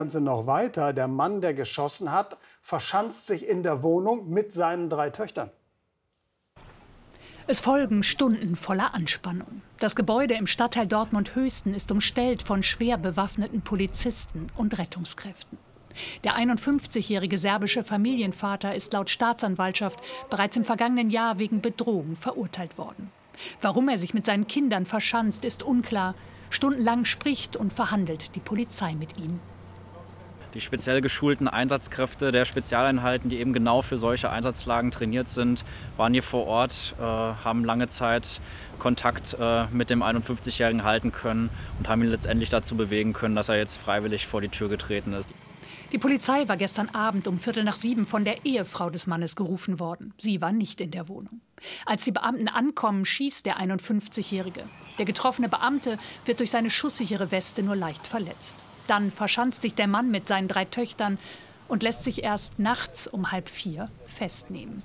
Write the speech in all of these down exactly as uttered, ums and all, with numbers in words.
Noch weiter. Der Mann, der geschossen hat, verschanzt sich in der Wohnung mit seinen drei Töchtern. Es folgen Stunden voller Anspannung. Das Gebäude im Stadtteil Dortmund-Höchsten ist umstellt von schwer bewaffneten Polizisten und Rettungskräften. Der einundfünfzigjährige serbische Familienvater ist laut Staatsanwaltschaft bereits im vergangenen Jahr wegen Bedrohung verurteilt worden. Warum er sich mit seinen Kindern verschanzt, ist unklar. Stundenlang spricht und verhandelt die Polizei mit ihm. Die speziell geschulten Einsatzkräfte der Spezialeinheiten, die eben genau für solche Einsatzlagen trainiert sind, waren hier vor Ort, äh, haben lange Zeit Kontakt äh, mit dem einundfünfzigjährigen halten können und haben ihn letztendlich dazu bewegen können, dass er jetzt freiwillig vor die Tür getreten ist. Die Polizei war gestern Abend um Viertel nach sieben von der Ehefrau des Mannes gerufen worden. Sie war nicht in der Wohnung. Als die Beamten ankommen, schießt der einundfünfzigjährige. Der getroffene Beamte wird durch seine schusssichere Weste nur leicht verletzt. Dann verschanzt sich der Mann mit seinen drei Töchtern und lässt sich erst nachts um halb vier festnehmen.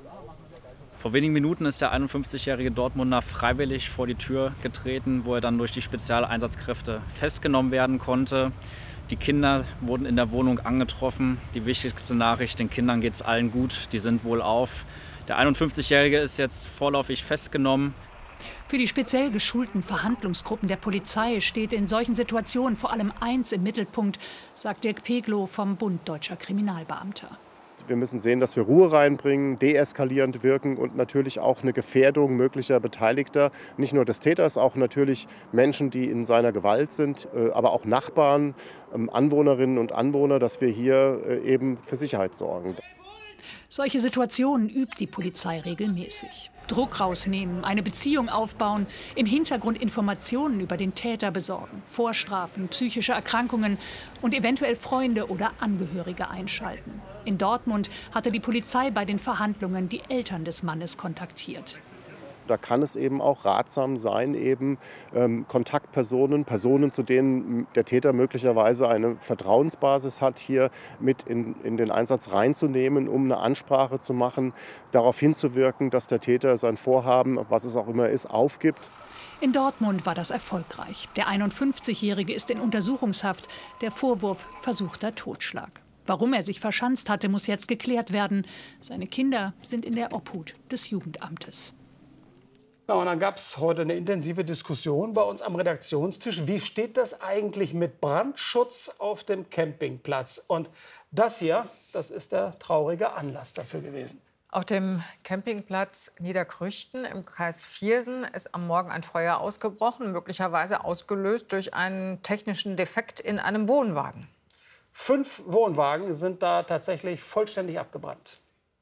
Vor wenigen Minuten ist der einundfünfzigjährige Dortmunder freiwillig vor die Tür getreten, wo er dann durch die Spezialeinsatzkräfte festgenommen werden konnte. Die Kinder wurden in der Wohnung angetroffen. Die wichtigste Nachricht, den Kindern geht es allen gut, die sind wohlauf. Der einundfünfzigjährige ist jetzt vorläufig festgenommen. Für die speziell geschulten Verhandlungsgruppen der Polizei steht in solchen Situationen vor allem eins im Mittelpunkt, sagt Dirk Peglow vom Bund Deutscher Kriminalbeamter. Wir müssen sehen, dass wir Ruhe reinbringen, deeskalierend wirken und natürlich auch eine Gefährdung möglicher Beteiligter, nicht nur des Täters, auch natürlich Menschen, die in seiner Gewalt sind, aber auch Nachbarn, Anwohnerinnen und Anwohner, dass wir hier eben für Sicherheit sorgen. Solche Situationen übt die Polizei regelmäßig. Druck rausnehmen, eine Beziehung aufbauen, im Hintergrund Informationen über den Täter besorgen, Vorstrafen, psychische Erkrankungen und eventuell Freunde oder Angehörige einschalten. In Dortmund hatte die Polizei bei den Verhandlungen die Eltern des Mannes kontaktiert. Da kann es eben auch ratsam sein, eben ähm, Kontaktpersonen, Personen, zu denen der Täter möglicherweise eine Vertrauensbasis hat, hier mit in, in den Einsatz reinzunehmen, um eine Ansprache zu machen, darauf hinzuwirken, dass der Täter sein Vorhaben, was es auch immer ist, aufgibt. In Dortmund war das erfolgreich. Der einundfünfzigjährige ist in Untersuchungshaft. Der Vorwurf versuchter Totschlag. Warum er sich verschanzt hatte, muss jetzt geklärt werden. Seine Kinder sind in der Obhut des Jugendamtes. Ja, und dann gab es heute eine intensive Diskussion bei uns am Redaktionstisch. Wie steht das eigentlich mit Brandschutz auf dem Campingplatz? Und das hier, das ist der traurige Anlass dafür gewesen. Auf dem Campingplatz Niederkrüchten im Kreis Viersen ist am Morgen ein Feuer ausgebrochen, möglicherweise ausgelöst durch einen technischen Defekt in einem Wohnwagen. Fünf Wohnwagen sind da tatsächlich vollständig abgebrannt.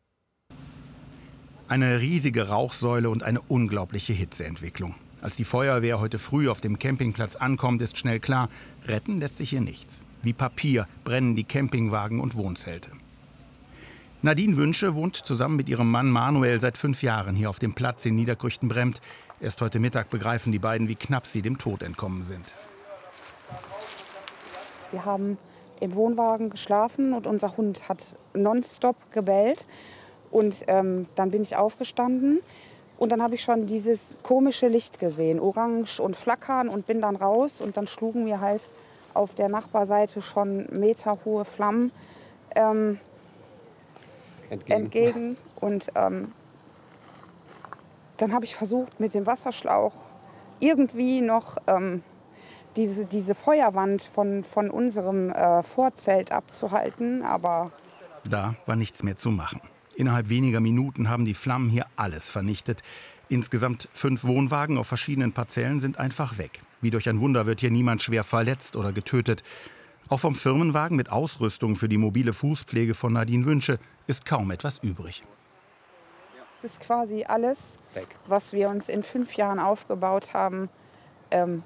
Eine riesige Rauchsäule und eine unglaubliche Hitzeentwicklung. Als die Feuerwehr heute früh auf dem Campingplatz ankommt, ist schnell klar, retten lässt sich hier nichts. Wie Papier brennen die Campingwagen und Wohnzelte. Nadine Wünsche wohnt zusammen mit ihrem Mann Manuel seit fünf Jahren hier auf dem Platz in Niederkrüchten-Bremt. Erst heute Mittag begreifen die beiden, wie knapp sie dem Tod entkommen sind. Wir haben im Wohnwagen geschlafen und unser Hund hat nonstop gebellt. Und ähm, dann bin ich aufgestanden und dann habe ich schon dieses komische Licht gesehen, orange und flackern, und bin dann raus. Und dann schlugen mir halt auf der Nachbarseite schon meterhohe Flammen ähm, entgegen. entgegen. Und ähm, dann habe ich versucht, mit dem Wasserschlauch irgendwie noch ähm, diese, diese Feuerwand von, von unserem äh, Vorzelt abzuhalten. Aber da war nichts mehr zu machen. Innerhalb weniger Minuten haben die Flammen hier alles vernichtet. Insgesamt fünf Wohnwagen auf verschiedenen Parzellen sind einfach weg. Wie durch ein Wunder wird hier niemand schwer verletzt oder getötet. Auch vom Firmenwagen mit Ausrüstung für die mobile Fußpflege von Nadine Wünsche ist kaum etwas übrig. Es ist quasi alles, weg, was wir uns in fünf Jahren aufgebaut haben, ähm,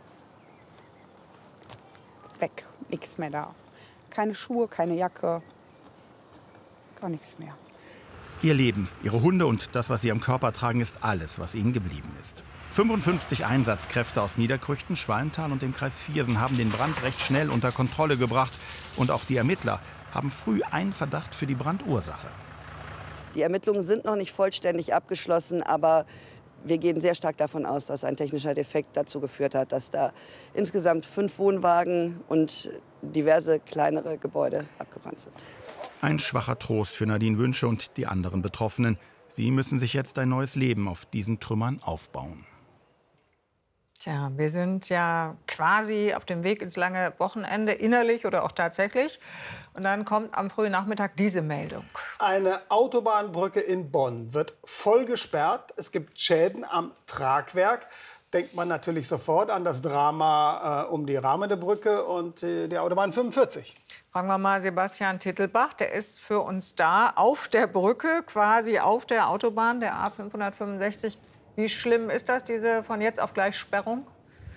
weg. Nichts mehr da. Keine Schuhe, keine Jacke, gar nichts mehr. Ihr Leben, ihre Hunde und das, was sie am Körper tragen, ist alles, was ihnen geblieben ist. fünfundfünfzig Einsatzkräfte aus Niederkrüchten, Schwalmtal und dem Kreis Viersen haben den Brand recht schnell unter Kontrolle gebracht. Und auch die Ermittler haben früh einen Verdacht für die Brandursache. Die Ermittlungen sind noch nicht vollständig abgeschlossen, aber wir gehen sehr stark davon aus, dass ein technischer Defekt dazu geführt hat, dass da insgesamt fünf Wohnwagen und diverse kleinere Gebäude abgebrannt sind. Ein schwacher Trost für Nadine Wünsche und die anderen Betroffenen. Sie müssen sich jetzt ein neues Leben auf diesen Trümmern aufbauen. Tja, wir sind ja quasi auf dem Weg ins lange Wochenende, innerlich oder auch tatsächlich. Und dann kommt am frühen Nachmittag diese Meldung. Eine Autobahnbrücke in Bonn wird voll gesperrt. Es gibt Schäden am Tragwerk. Denkt man natürlich sofort an das Drama äh, um die rahmende Brücke und äh, die Autobahn fünfundvierzig. Fragen wir mal Sebastian Tittelbach, der ist für uns da auf der Brücke, quasi auf der Autobahn, der A fünfhundertfünfundsechzig. Wie schlimm ist das, diese von jetzt auf gleich Sperrung?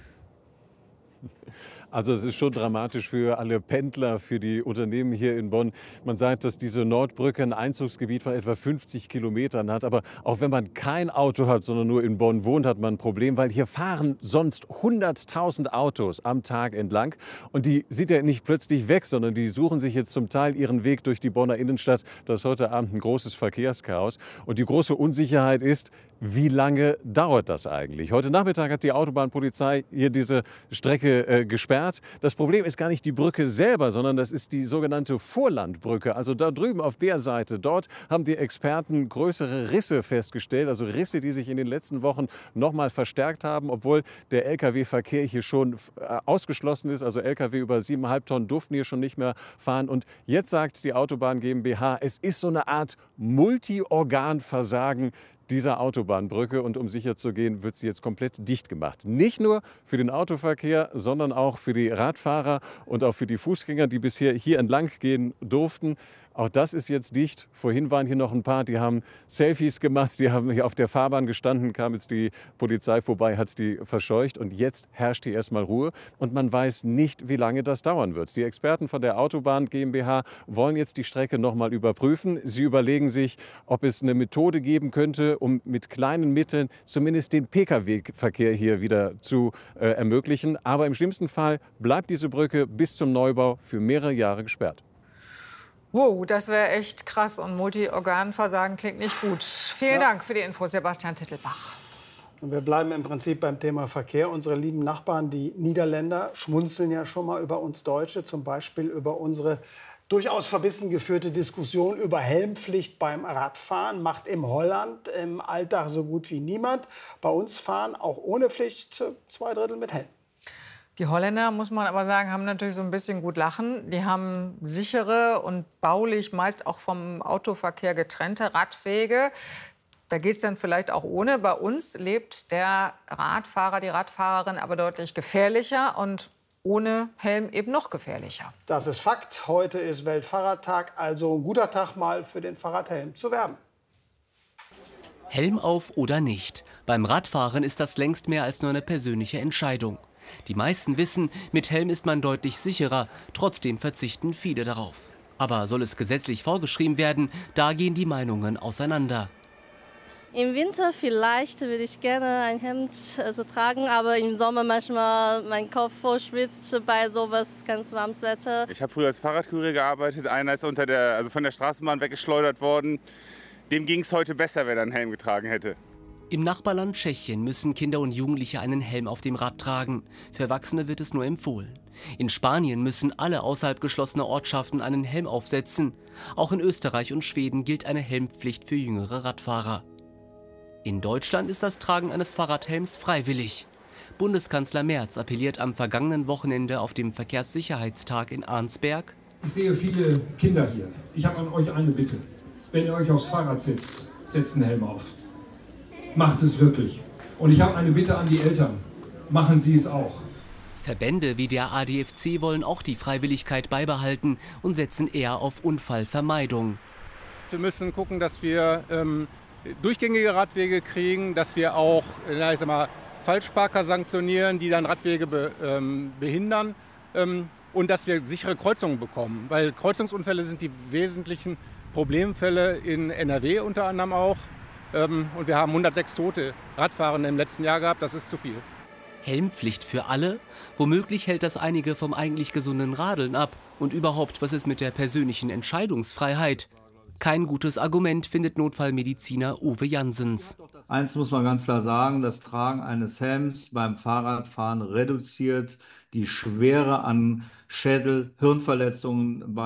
Also es ist schon dramatisch für alle Pendler, für die Unternehmen hier in Bonn. Man sagt, dass diese Nordbrücke ein Einzugsgebiet von etwa fünfzig Kilometern hat. Aber auch wenn man kein Auto hat, sondern nur in Bonn wohnt, hat man ein Problem, weil hier fahren sonst hunderttausend Autos am Tag entlang. Und die sind ja nicht plötzlich weg, sondern die suchen sich jetzt zum Teil ihren Weg durch die Bonner Innenstadt. Das ist heute Abend ein großes Verkehrschaos. Und die große Unsicherheit ist, wie lange dauert das eigentlich? Heute Nachmittag hat die Autobahnpolizei hier diese Strecke äh, gesperrt. Das Problem ist gar nicht die Brücke selber, sondern das ist die sogenannte Vorlandbrücke. Also da drüben auf der Seite, dort haben die Experten größere Risse festgestellt. Also Risse, die sich in den letzten Wochen noch mal verstärkt haben, obwohl der L K W-Verkehr hier schon äh, ausgeschlossen ist. Also L K W über siebeneinhalb Tonnen durften hier schon nicht mehr fahren. Und jetzt sagt die Autobahn GmbH, es ist so eine Art Multiorganversagen dieser Autobahnbrücke, und um sicher zu gehen, wird sie jetzt komplett dicht gemacht. Nicht nur für den Autoverkehr, sondern auch für die Radfahrer und auch für die Fußgänger, die bisher hier entlang gehen durften. Auch das ist jetzt dicht. Vorhin waren hier noch ein paar, die haben Selfies gemacht, die haben hier auf der Fahrbahn gestanden, kam jetzt die Polizei vorbei, hat die verscheucht, und jetzt herrscht hier erstmal Ruhe und man weiß nicht, wie lange das dauern wird. Die Experten von der Autobahn GmbH wollen jetzt die Strecke noch mal überprüfen. Sie überlegen sich, ob es eine Methode geben könnte, um mit kleinen Mitteln zumindest den Pkw-Verkehr hier wieder zu äh, ermöglichen. Aber im schlimmsten Fall bleibt diese Brücke bis zum Neubau für mehrere Jahre gesperrt. Wow, das wäre echt krass, und Multiorganversagen klingt nicht gut. Vielen ja. Dank für die Infos, Sebastian Tittelbach. Und wir bleiben im Prinzip beim Thema Verkehr. Unsere lieben Nachbarn, die Niederländer, schmunzeln ja schon mal über uns Deutsche, zum Beispiel über unsere durchaus verbissen geführte Diskussion über Helmpflicht beim Radfahren. Macht in Holland im Alltag so gut wie niemand. Bei uns fahren auch ohne Pflicht zwei Drittel mit Helm. Die Holländer, muss man aber sagen, haben natürlich so ein bisschen gut lachen. Die haben sichere und baulich meist auch vom Autoverkehr getrennte Radwege. Da geht es dann vielleicht auch ohne. Bei uns lebt der Radfahrer, die Radfahrerin aber deutlich gefährlicher und ohne Helm eben noch gefährlicher. Das ist Fakt. Heute ist Weltfahrradtag, also ein guter Tag mal für den Fahrradhelm zu werben. Helm auf oder nicht. Beim Radfahren ist das längst mehr als nur eine persönliche Entscheidung. Die meisten wissen, mit Helm ist man deutlich sicherer, trotzdem verzichten viele darauf. Aber soll es gesetzlich vorgeschrieben werden, da gehen die Meinungen auseinander. Im Winter vielleicht würde ich gerne ein Hemd also, tragen, aber im Sommer manchmal mein Kopf voll schwitzt bei sowas ganz warmes Wetter. Ich habe früher als Fahrradkurier gearbeitet, einer ist unter der, also von der Straßenbahn weggeschleudert worden. Dem ging es heute besser, wenn er einen Helm getragen hätte. Im Nachbarland Tschechien müssen Kinder und Jugendliche einen Helm auf dem Rad tragen. Für Erwachsene wird es nur empfohlen. In Spanien müssen alle außerhalb geschlossener Ortschaften einen Helm aufsetzen. Auch in Österreich und Schweden gilt eine Helmpflicht für jüngere Radfahrer. In Deutschland ist das Tragen eines Fahrradhelms freiwillig. Bundeskanzler Merz appelliert am vergangenen Wochenende auf dem Verkehrssicherheitstag in Arnsberg. Ich sehe viele Kinder hier. Ich habe an euch eine Bitte. Wenn ihr euch aufs Fahrrad setzt, setzt einen Helm auf. Macht es wirklich. Und ich habe eine Bitte an die Eltern. Machen Sie es auch. Verbände wie der A D F C wollen auch die Freiwilligkeit beibehalten und setzen eher auf Unfallvermeidung. Wir müssen gucken, dass wir ähm, durchgängige Radwege kriegen, dass wir auch na, ich sag mal, Falschparker sanktionieren, die dann Radwege be, ähm, behindern, ähm, und dass wir sichere Kreuzungen bekommen. Weil Kreuzungsunfälle sind die wesentlichen Problemfälle in N R W unter anderem auch. Und wir haben hundertsechs tote Radfahrende im letzten Jahr gehabt, das ist zu viel. Helmpflicht für alle? Womöglich hält das einige vom eigentlich gesunden Radeln ab. Und überhaupt, was ist mit der persönlichen Entscheidungsfreiheit? Kein gutes Argument, findet Notfallmediziner Uwe Janssens. Eins muss man ganz klar sagen, das Tragen eines Helms beim Fahrradfahren reduziert die Schwere an Schädel-Hirnverletzungen bei